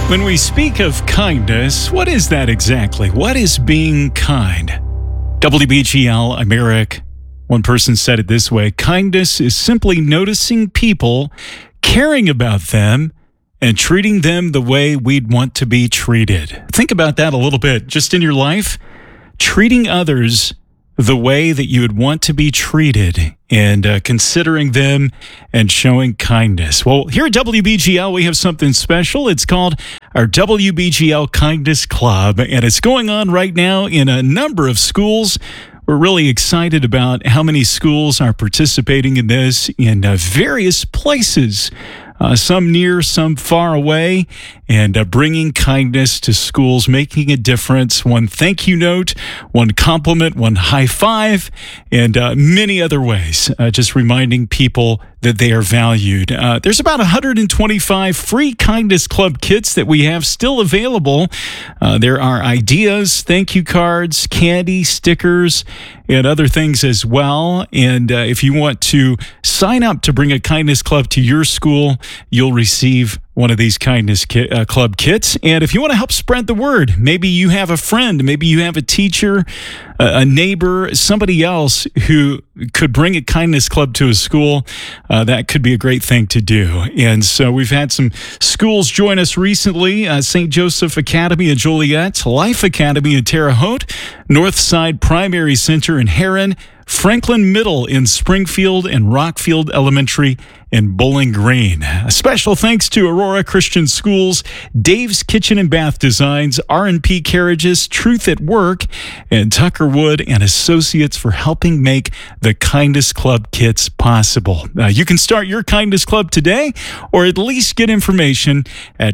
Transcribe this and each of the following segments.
When we speak of kindness, what is that exactly? What is being kind? WBGL, I'm Eric. One person said it this way: kindness is simply noticing people, caring about them, and treating them the way we'd want to be treated. Think about that a little bit. Just in your life, treating others the way that you would want to be treated and considering them and showing kindness. Well, here at WBGL, we have something special. It's called our WBGL Kindness Club, and it's going on right now in a number of schools. We're really excited about how many schools are participating in this in various places, some near, some far away, and bringing kindness to schools, making a difference. One thank you note, one compliment, one high five, and many other ways, just reminding people that they are valued. There's about 125 free Kindness Club kits that we have still available. There are ideas, thank you cards, candy, stickers, and other things as well. And if you want to sign up to bring a Kindness Club to your school, you'll receive one of these Kindness Club kits. And if you want to help spread the word, maybe you have a friend, maybe you have a teacher, a neighbor, somebody else who could bring a Kindness Club to a school, that could be a great thing to do. And so we've had some schools join us recently: St. Joseph Academy in Joliet, Life Academy in Terre Haute, Northside Primary Center in Heron, Franklin Middle in Springfield, and Rockfield Elementary in Bowling Green. A special thanks to Aurora Christian Schools, Dave's Kitchen and Bath Designs, R&P Carriages, Truth at Work, and Tucker Wood and Associates for helping make the Kindness Club kits possible. You can start your Kindness Club today, or at least get information at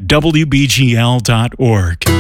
WBGL.org.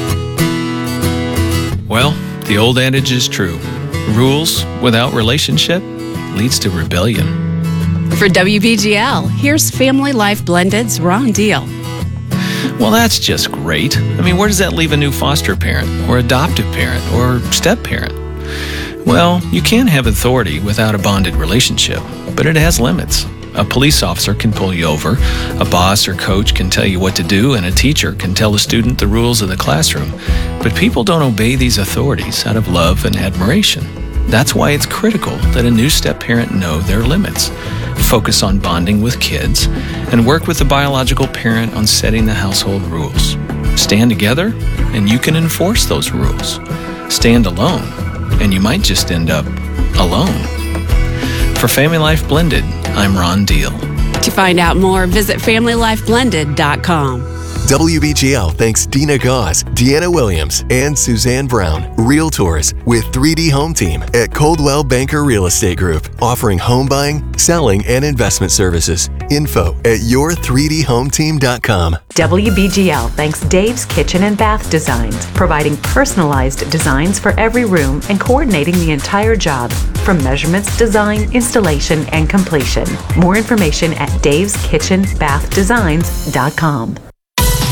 Well, the old adage is true. Rules without relationship leads to rebellion. For WBGL, here's Family Life Blended's Ron Deal. Well, that's just great. I mean, where does that leave a new foster parent or adoptive parent or step-parent? Well, you can have authority without a bonded relationship, but it has limits. A police officer can pull you over, a boss or coach can tell you what to do, and a teacher can tell a student the rules of the classroom. But people don't obey these authorities out of love and admiration. That's why it's critical that a new step-parent know their limits, focus on bonding with kids, and work with the biological parent on setting the household rules. Stand together, and you can enforce those rules. Stand alone, and you might just end up alone. For Family Life Blended, I'm Ron Deal. To find out more, visit FamilyLifeBlended.com. WBGL thanks Dina Gauze, Deanna Williams, and Suzanne Brown, Realtors with 3D Home Team at Coldwell Banker Real Estate Group, offering home buying, selling, and investment services. Info at your3dhometeam.com. WBGL thanks Dave's Kitchen and Bath Designs, providing personalized designs for every room and coordinating the entire job, from measurements, design, installation, and completion. More information at daveskitchenbathdesigns.com.